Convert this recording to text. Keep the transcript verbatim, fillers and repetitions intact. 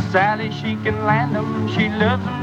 Sally, she can land 'em. She loves 'em